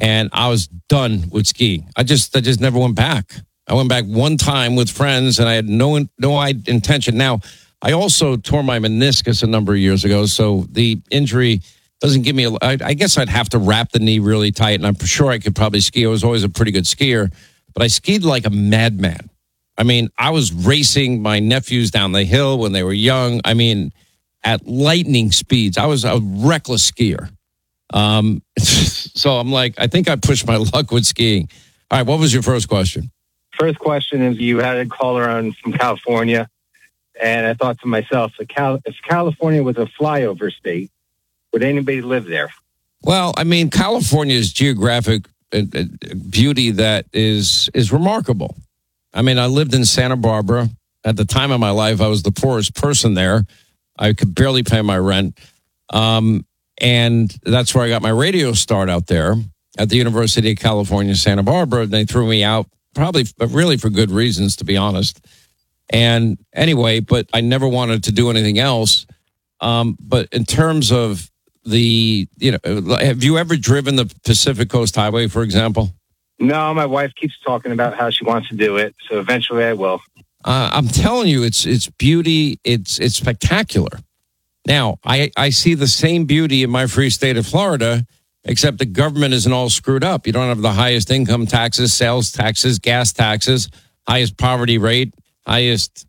and I was done with skiing. I just never went back. I went back one time with friends, and I had no intention. Now, I also tore my meniscus a number of years ago, so the injury doesn't give me I guess I'd have to wrap the knee really tight, and I'm sure I could probably ski. I was always a pretty good skier, but I skied like a madman. I mean, I was racing my nephews down the hill when they were young. I mean, at lightning speeds. I was a reckless skier. So I'm like, I think I pushed my luck with skiing. All right, what was your first question? First question is, you had a caller on from California, and I thought to myself, if California was a flyover state, would anybody live there? Well, I mean, California's geographic beauty that is remarkable. I mean, I lived in Santa Barbara. At the time of my life, I was the poorest person there. I could barely pay my rent. And that's where I got my radio start out there at the University of California, Santa Barbara. They threw me out but really for good reasons, to be honest. And anyway, but I never wanted to do anything else. But in terms of have you ever driven the Pacific Coast Highway, for example? No, my wife keeps talking about how she wants to do it. So eventually I will. I'm telling you, it's beauty. It's spectacular. Now, I see the same beauty in my free state of Florida, except the government isn't all screwed up. You don't have the highest income taxes, sales taxes, gas taxes, highest poverty rate, highest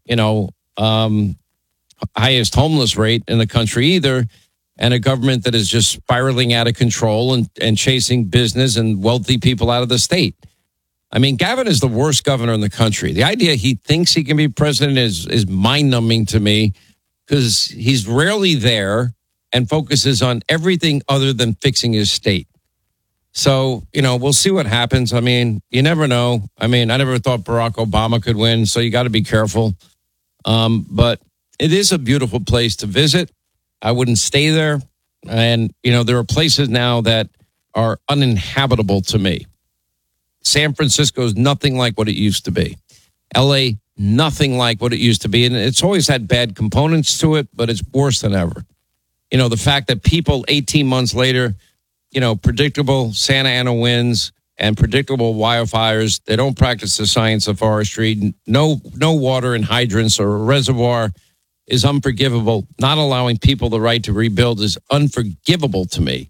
homeless rate in the country either, and a government that is just spiraling out of control and chasing business and wealthy people out of the state. I mean, Gavin is the worst governor in the country. The idea he thinks he can be president is mind-numbing to me, because he's rarely there and focuses on everything other than fixing his state. So, we'll see what happens. I mean, you never know. I mean, I never thought Barack Obama could win, so you got to be careful. But it is a beautiful place to visit. I wouldn't stay there. And, there are places now that are uninhabitable to me. San Francisco is nothing like what it used to be. L.A., nothing like what it used to be. And it's always had bad components to it, but it's worse than ever. The fact that people 18 months later, predictable Santa Ana winds and predictable wildfires, they don't practice the science of forestry. No water in hydrants or a reservoir is unforgivable. Not allowing people the right to rebuild is unforgivable to me.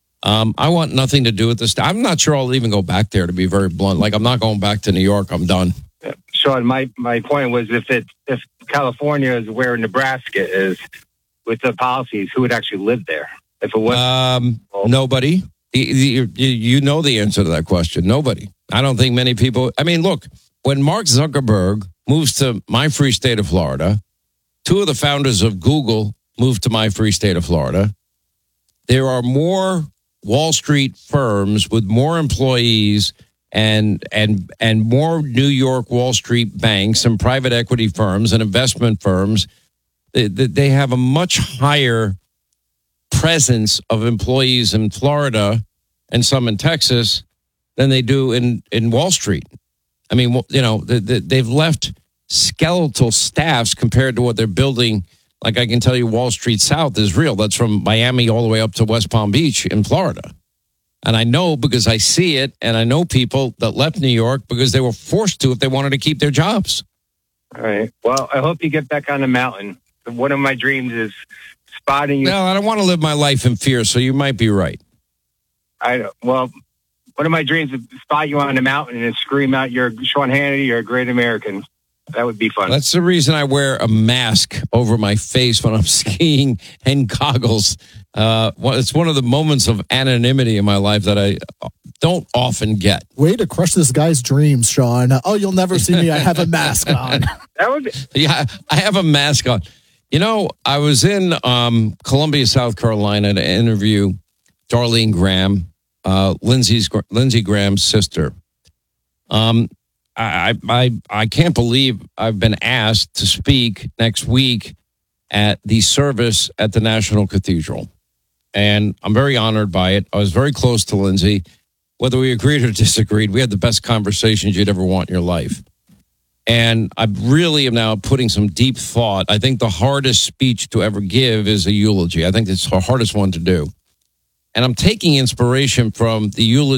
I want nothing to do with this. I'm not sure I'll even go back there, to be very blunt. Like, I'm not going back to New York. I'm done. Sean, my point was, if California is where Nebraska is with the policies, who would actually live there? If it was nobody. You know the answer to that question. Nobody. I don't think many people. I mean, look, when Mark Zuckerberg moves to my free state of Florida, two of the founders of Google moved to my free state of Florida. There are more Wall Street firms with more employees and more New York Wall Street banks and private equity firms and investment firms. They have a much higher presence of employees in Florida and some in Texas than they do in Wall Street. I mean, they've left skeletal staffs compared to what they're building. Like, I can tell you, Wall Street South is real. That's from Miami all the way up to West Palm Beach in Florida. And I know because I see it, and I know people that left New York because they were forced to if they wanted to keep their jobs. All right. Well, I hope you get back on the mountain. One of my dreams is spotting you. No, I don't want to live my life in fear, so you might be right. Well, one of my dreams is to spot you on the mountain and scream out, "You're Sean Hannity, you're a great American." That would be fun. That's the reason I wear a mask over my face when I'm skiing and goggles. It's one of the moments of anonymity in my life that I don't often get. Way to crush this guy's dreams, Sean. Oh, you'll never see me. I have a mask on. That would be. Yeah, I have a mask on. I was in Columbia, South Carolina to interview Darlene Graham, Lindsey Graham's sister. I can't believe I've been asked to speak next week at the service at the National Cathedral. And I'm very honored by it. I was very close to Lindsay. Whether we agreed or disagreed, we had the best conversations you'd ever want in your life. And I really am now putting some deep thought. I think the hardest speech to ever give is a eulogy. I think it's the hardest one to do. And I'm taking inspiration from the eulogy